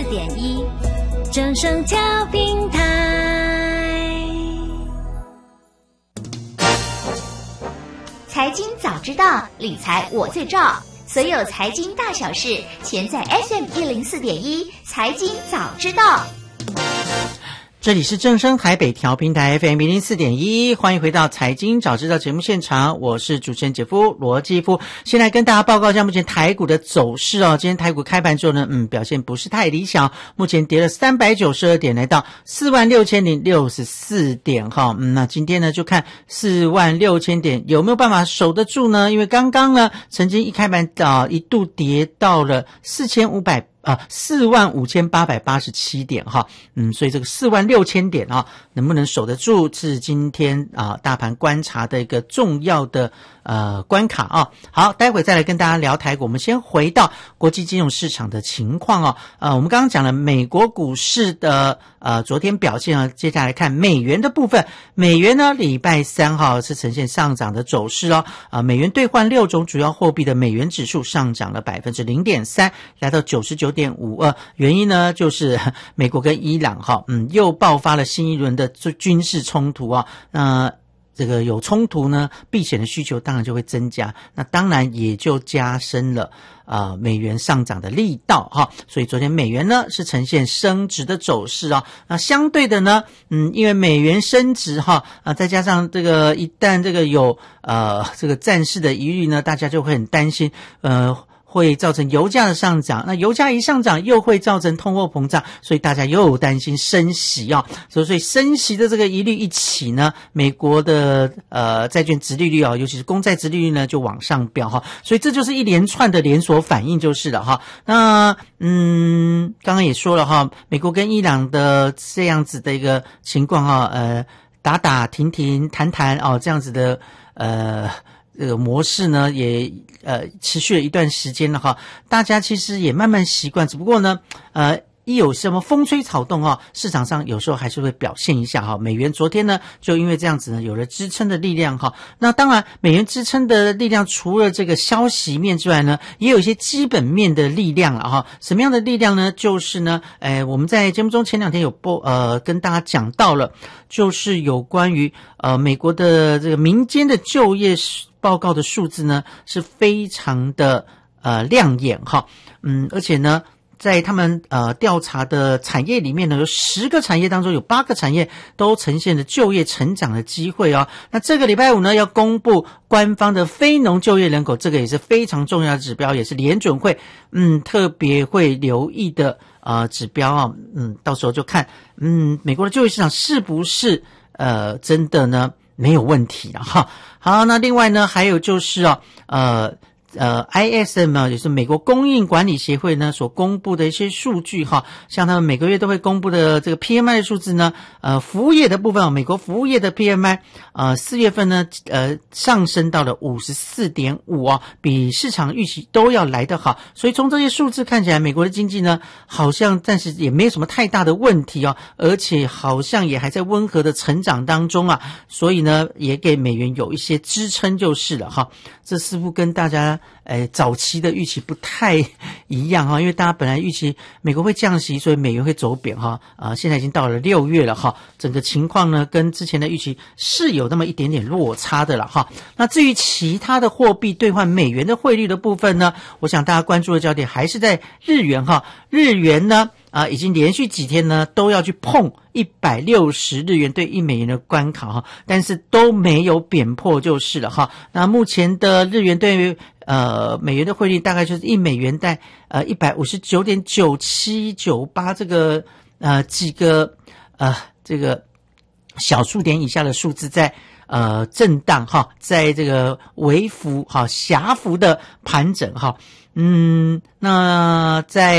104.1正声调频台。 财经早知道，理财我最照。所有财经大小事，全在 FM104.1财经早知道。 这里是正声台北调频台 FM104.1，欢迎回到财经早知道节目现场，我是主持人姐夫罗继夫。先来跟大家报告一下目前台股的走势哦。今天台股开盘之后呢，表现不是太理想，目前跌了392点，来到46064点哈。那今天呢就看46000点有没有办法守得住呢？因为刚刚呢曾经一开盘一度跌到了45887点哈，所以这个46000点啊，能不能守得住是今天大盘观察的一个重要的关卡啊。好，待会再来跟大家聊台股，我们先回到国际金融市场的情况哦。我们刚刚讲了美国股市的昨天表现啊，接下来看美元的部分。美元呢，礼拜三号是呈现上涨的走势哦。美元兑换6种主要货币的美元指数上涨了 0.3%， 来到99.52，原因呢就是美国跟伊朗又爆发了新一轮的军事冲突啊。这个有冲突呢，避险的需求当然就会增加，那当然也就加深了美元上涨的力道哈。所以昨天美元呢是呈现升值的走势啊。那相对的呢，因为美元升值再加上这个一旦这个有这个战事的疑虑呢，大家就会很担心会造成油价的上涨，那油价一上涨又会造成通货膨胀，所以大家又担心升息啊，所以升息的这个疑虑一起呢，美国的债券殖利率尤其是公债殖利率呢就往上飙哈，所以这就是一连串的连锁反应就是了哈。那刚刚也说了哈，美国跟伊朗的这样子的一个情况打打停停谈谈这样子的这个模式呢也持续了一段时间了哈，大家其实也慢慢习惯，只不过呢一有什么风吹草动市场上有时候还是会表现一下哈。美元昨天呢就因为这样子呢有了支撑的力量哈。那当然美元支撑的力量除了这个消息面之外呢，也有一些基本面的力量了哈。什么样的力量呢？就是呢我们在节目中前2天有跟大家讲到了，就是有关于美国的这个民间的就业报告的数字呢是非常的亮眼哈。而且呢在他们调查的产业里面呢，有10个产业当中有8个产业都呈现了就业成长的机会哦。那这个礼拜五呢要公布官方的非农就业人口，这个也是非常重要的指标，也是联准会特别会留意的指标到时候就看美国的就业市场是不是真的呢没有问题了哈。好，那另外呢还有就是ISM 也是美国供应管理协会呢所公布的一些数据哈，像他们每个月都会公布的这个 PMI 的数字呢，服务业的部分，美国服务业的 PMI 4月份呢上升到了 54.5 比市场预期都要来得好，所以从这些数字看起来，美国的经济呢好像暂时也没有什么太大的问题而且好像也还在温和的成长当中所以呢也给美元有一些支撑就是了哈。这似乎跟大家早期的预期不太一样因为大家本来预期美国会降息，所以美元会走贬现在已经到了6月了整个情况呢跟之前的预期是有那么一点点落差的了那至于其他的货币兑换美元的汇率的部分呢，我想大家关注的焦点还是在日元日元呢已经连续几天呢都要去碰160日元对1美元的关卡但是都没有贬破就是了那目前的日元对于美元的汇率大概就是1美元在159.9798这个几个这个小数点以下的数字在震荡在这个微幅狭幅的盘整那在